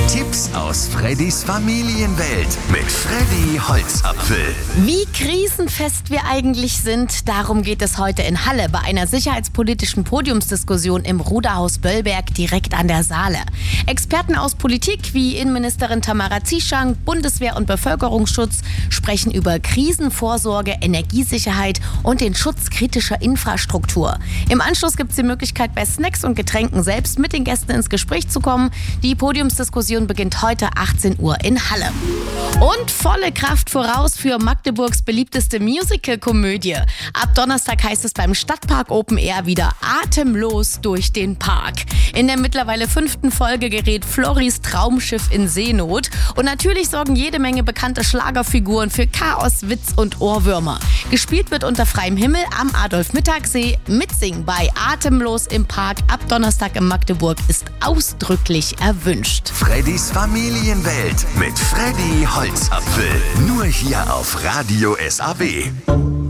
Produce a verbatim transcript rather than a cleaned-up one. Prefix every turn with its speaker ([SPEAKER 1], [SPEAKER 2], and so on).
[SPEAKER 1] Tipps aus Freddys Familienwelt mit Freddy Holzapfel.
[SPEAKER 2] Wie krisenfest wir eigentlich sind, darum geht es heute in Halle bei einer sicherheitspolitischen Podiumsdiskussion im Ruderhaus Böllberg direkt an der Saale. Experten aus Politik wie Innenministerin Tamara Zieschang, Bundeswehr und Bevölkerungsschutz sprechen über Krisenvorsorge, Energiesicherheit und den Schutz kritischer Infrastruktur. Im Anschluss gibt es die Möglichkeit, bei Snacks und Getränken selbst mit den Gästen ins Gespräch zu kommen. Die Podiumsdiskussion beginnt heute achtzehn Uhr in Halle. Und volle Kraft voraus für Magdeburgs beliebteste Musical-Komödie. Ab Donnerstag heißt es beim Stadtpark Open Air wieder atemlos durch den Park. In der mittlerweile fünften Folge gerät Floris Traumschiff in Seenot. Und natürlich sorgen jede Menge bekannte Schlagerfiguren für Chaos, Witz und Ohrwürmer. Gespielt wird unter freiem Himmel am Adolf-Mittagssee. Mitsingen bei Atemlos im Park ab Donnerstag in Magdeburg ist ausdrücklich erwünscht.
[SPEAKER 1] Freddys Familienwelt mit Freddy Holzapfel. Nur hier auf Radio S A B.